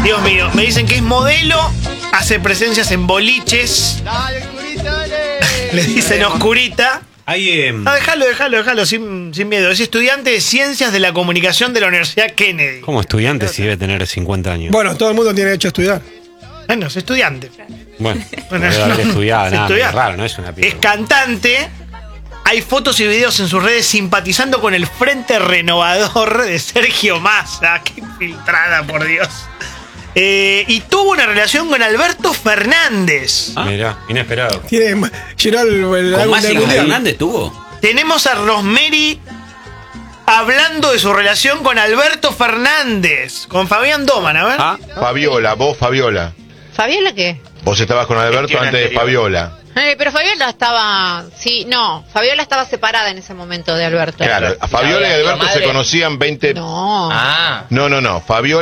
Dios mío, me dicen que es modelo, hace presencias en boliches. Dale, Oscurita, dale. Le dicen Oscurita. Hay, No, déjalo, sin miedo. Es estudiante de Ciencias de la Comunicación de la Universidad Kennedy. como estudiante sí debe tener 50 años. Bueno, todo el mundo tiene derecho a estudiar. Bueno, es estudiante. Bueno, Bueno, no debe haber estudiado, es nada, estudiar. es raro, no es una Es piba. cantante. Hay fotos y videos en sus redes simpatizando con el Frente Renovador de Sergio Massa. Qué filtrada, por Dios. Y tuvo una relación con Alberto Fernández. Mirá, inesperado. Tiene, llenó el ¿Con álbum Massa del y mundial. Fernández tuvo? Tenemos a Rosemary hablando de su relación con Alberto Fernández. Con Fabián Doman, a ver. Ah, Fabiola, vos Fabiola. ¿Fabiola qué? Vos estabas con Alberto antes de Fabiola. Pero Fabiola estaba... Sí, no. Fabiola estaba separada en ese momento de Alberto. Claro, a Fabiola y La Alberto madre. se conocían 20... No. Ah. No. Fabiola